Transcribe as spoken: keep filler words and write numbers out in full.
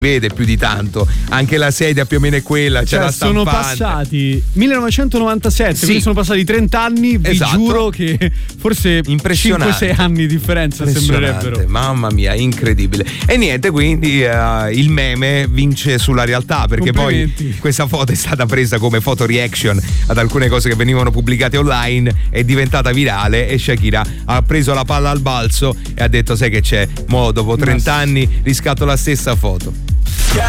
vede più di tanto, anche la sedia più o meno è quella, c'è cioè, la sono stampante. passati millenovecentonovantasette, Sì. quindi sono passati trenta anni, vi Esatto. giuro che forse Impressionante. cinque sei anni di differenza sembrerebbero. Mamma mia, incredibile. E niente, quindi uh, il meme vince sulla realtà, perché poi questa foto è stata presa come foto reaction ad alcune cose che venivano pubblicate online, è diventata virale e Shakira ha preso la palla al balzo e ha detto: sai che c'è, mo dopo trenta anni riscatto la stessa foto.